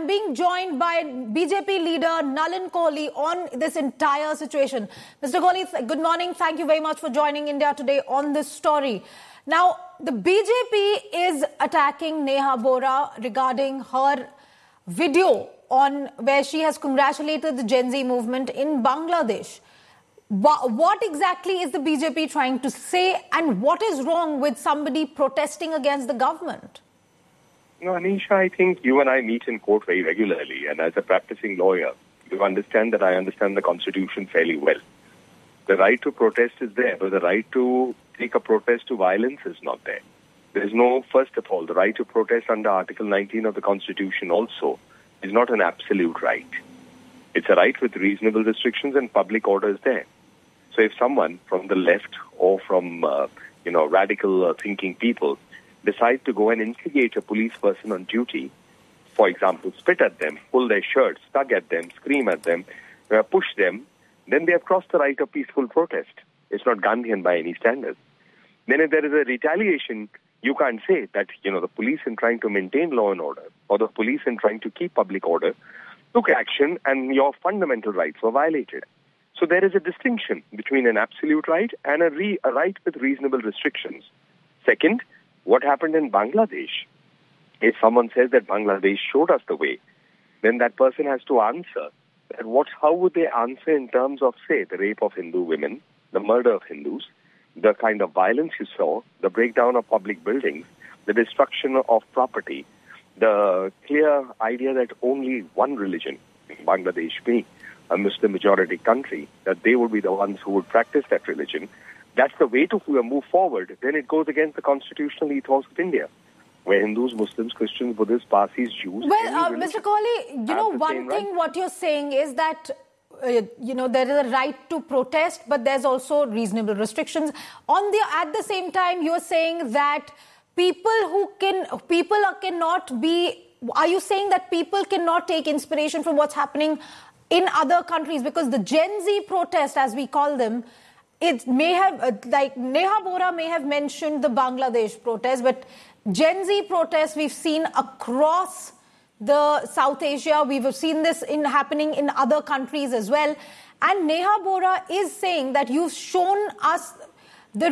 being joined by BJP leader Nalin Kohli on this entire situation. Mr. Kohli, good morning. Thank you very much for joining India Today on this story. Now, the BJP is attacking Neha Bora regarding her video on where she has congratulated the Gen Z movement in Bangladesh. What exactly is the BJP trying to say, and what is wrong with somebody protesting against the government? No, Anisha, I think you and I meet in court very regularly, and as a practicing lawyer, you understand that I understand the Constitution fairly well. The right to protest is there, but the right to take a protest to violence is not there. There is no, first of all, the right to protest under Article 19 of the Constitution also is not an absolute right. It's a right with reasonable restrictions, and public order is there. So if someone from the left or from, radical thinking people decide to go and instigate a police person on duty, for example, spit at them, pull their shirts, tug at them, scream at them, push them, then they have crossed the right of peaceful protest. It's not Gandhian by any standards. Then if there is a retaliation, you can't say that, the police in trying to maintain law and order or the police in trying to keep public order took action and your fundamental rights were violated. So there is a distinction between an absolute right and a right with reasonable restrictions. Second, what happened in Bangladesh? If someone says that Bangladesh showed us the way, then that person has to answer that how would they answer in terms of, say, the rape of Hindu women, the murder of Hindus, the kind of violence you saw, the breakdown of public buildings, the destruction of property, the clear idea that only one religion, Bangladesh being a Muslim majority country, that they would be the ones who would practice that religion. That's the way to move forward. Then it goes against the constitutional ethos of India, where Hindus, Muslims, Christians, Buddhists, Parsis, Jews... Well, Mr. Kohli, one thing what you're saying is that, there is a right to protest, but there's also reasonable restrictions. At the same time, you're saying that are you saying that people cannot take inspiration from what's happening in other countries? Because the Gen Z protest, as we call them, it may have, Neha Bora may have mentioned the Bangladesh protest, but Gen Z protests we've seen across the South Asia. We've seen this happening in other countries as well. And Neha Bora is saying that you've shown us the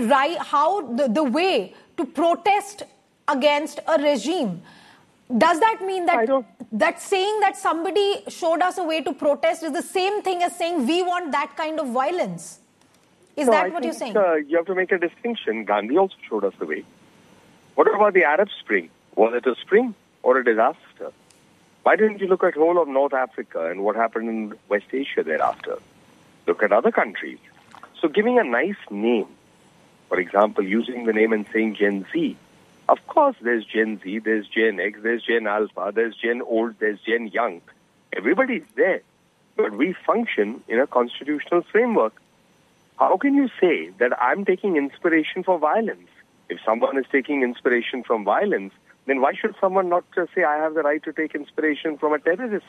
way to protest against a regime. Does that mean that saying that somebody showed us a way to protest is the same thing as saying we want that kind of violence? Is that what you're saying? You have to make a distinction. Gandhi also showed us the way. What about the Arab Spring? Was it a spring or a disaster? Why didn't you look at whole of North Africa and what happened in West Asia thereafter? Look at other countries. So giving a nice name, for example, using the name and saying Gen Z, of course there's Gen Z, there's Gen X, there's Gen Alpha, there's Gen Old, there's Gen Young. Everybody's there. But we function in a constitutional framework. How can you say that I'm taking inspiration for violence? If someone is taking inspiration from violence, then why should someone not say, I have the right to take inspiration from a terrorist?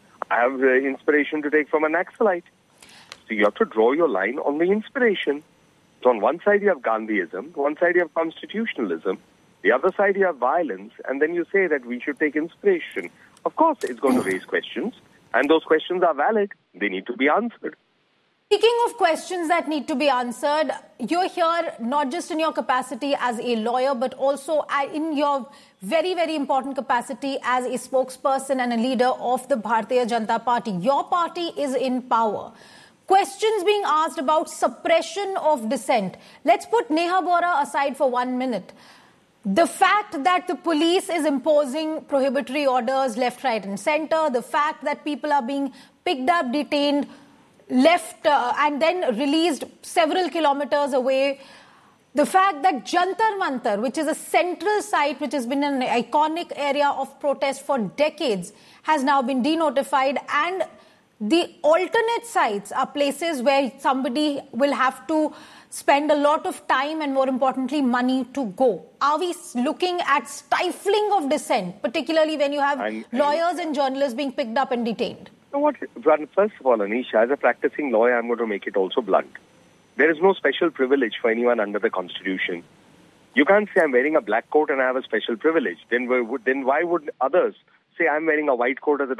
I have the inspiration to take from an Naxalite. So you have to draw your line on the inspiration. So on one side you have Gandhiism, one side you have constitutionalism, the other side you have violence, and then you say that we should take inspiration. Of course, it's going to raise questions, and those questions are valid. They need to be answered. Speaking of questions that need to be answered, you're here not just in your capacity as a lawyer, but also in your very, very important capacity as a spokesperson and a leader of the Bharatiya Janata Party. Your party is in power. Questions being asked about suppression of dissent. Let's put Neha Bora aside for 1 minute. The fact that the police is imposing prohibitory orders left, right and center, the fact that people are being picked up, detained, left and then released several kilometers away. The fact that Jantar Mantar, which is a central site which has been an iconic area of protest for decades, has now been denotified, and the alternate sites are places where somebody will have to spend a lot of time and, more importantly, money to go. Are we looking at stifling of dissent, particularly when you have lawyers and journalists being picked up and detained? First of all, Anisha, as a practicing lawyer, I'm going to make it also blunt. There is no special privilege for anyone under the Constitution. You can't say I'm wearing a black coat and I have a special privilege. Then why would others say I'm wearing a white coat as a